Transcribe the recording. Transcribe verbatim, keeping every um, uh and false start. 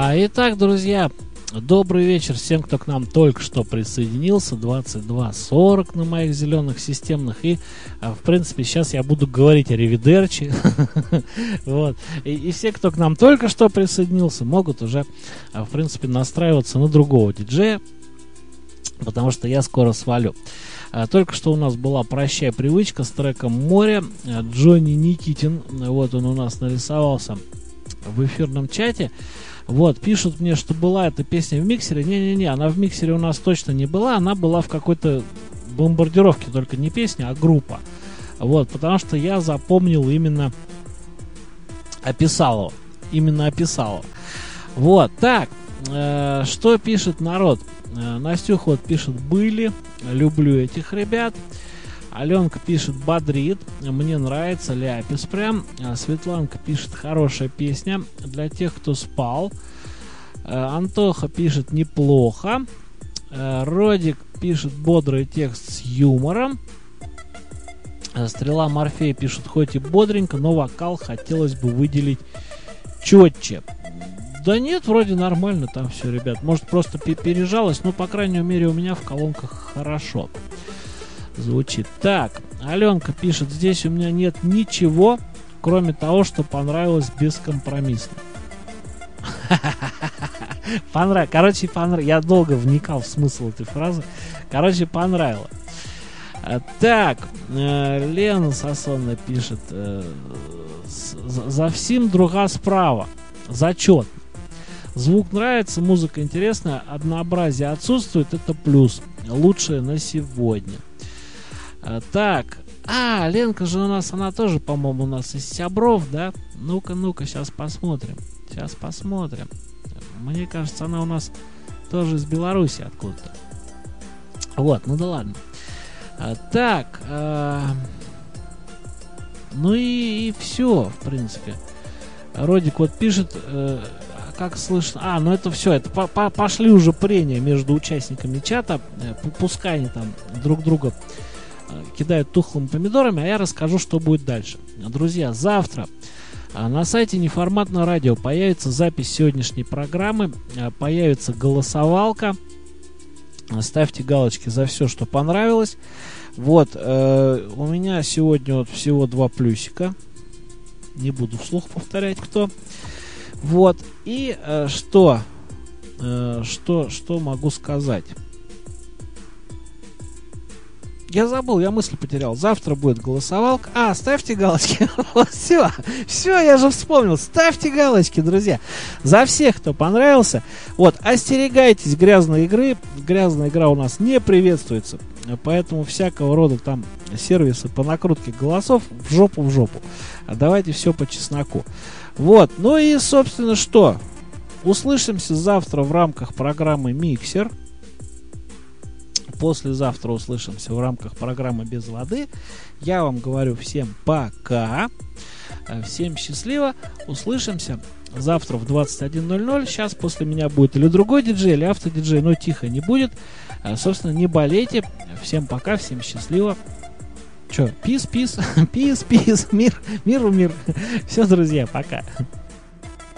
А, итак, друзья, добрый вечер всем, кто к нам только что присоединился. двадцать два сорок на моих зеленых системных. И, в принципе, сейчас я буду говорить о ривидерчи. Вот. И, и все, кто к нам только что присоединился, могут уже, в принципе, настраиваться на другого диджея, потому что я скоро свалю. Только что у нас была «Прощай, привычка» с треком «Море». Джонни Никитин, вот он у нас нарисовался в эфирном чате. Вот, пишут мне, что была эта песня в миксере. Не-не-не, она в миксере у нас точно не была. Она была в какой-то бомбардировке, только не песня, а группа. Вот, потому что я запомнил именно описал его. Именно описал его. Вот, так, э, что пишет народ? Э, Настюха вот пишет: были, люблю этих ребят. Аленка пишет: бодрит, мне нравится, ляпис прям. Светланка пишет: хорошая песня для тех, кто спал. Антоха пишет: неплохо. Родик пишет: бодрый текст с юмором. Стрела Морфея пишет: хоть и бодренько, но вокал хотелось бы выделить четче. Да нет, вроде нормально там все, ребят. Может, просто пережалось, но, по крайней мере, у меня в колонках хорошо звучит. Так, Аленка пишет: здесь у меня нет ничего, кроме того, что понравилось бескомпромиссно. Понравилось. Короче, понравилось. Я долго вникал в смысл этой фразы. Короче, понравилось. Так, Лена Сосонна пишет: за всем друга справа. Зачет. Звук нравится, музыка интересная, однообразие отсутствует, это плюс. Лучшее на сегодня. Так, а, Ленка же у нас, она тоже, по-моему, у нас из Сябров, да? Ну-ка, ну-ка, сейчас посмотрим. Сейчас посмотрим. Мне кажется, она у нас тоже из Беларуси откуда-то. Вот, ну да ладно. А, так, а, ну и, и все, в принципе. Родик вот пишет, э, как слышно... А, ну это все, это по -по пошли уже прения между участниками чата. Пускай они там друг друга кидают тухлыми помидорами, а я расскажу, что будет дальше. Друзья, завтра на сайте Неформатное радио появится запись сегодняшней программы, появится голосовалка. Ставьте галочки за все, что понравилось. Вот, э, у меня сегодня вот всего два плюсика. Не буду вслух повторять, кто. Вот, и э, что, э, что, что могу сказать? Я забыл, я мысль потерял. Завтра будет голосовалка. А, ставьте галочки. Все, все, я же вспомнил. Ставьте галочки, друзья. За всех, кто понравился. Вот, остерегайтесь грязной игры. Грязная игра у нас не приветствуется. Поэтому всякого рода там сервисы по накрутке голосов в жопу, в жопу. А давайте все по чесноку. Вот, ну и, собственно, что? Услышимся завтра в рамках программы «Миксер». Послезавтра услышимся в рамках программы «Без воды». Я вам говорю всем пока. Всем счастливо. Услышимся завтра в двадцать один ноль ноль. Сейчас после меня будет или другой диджей, или автодиджей, но тихо не будет. Собственно, не болейте. Всем пока, всем счастливо. Че, пис, пис, пис, пис, мир, миру, мир. Все, друзья, пока.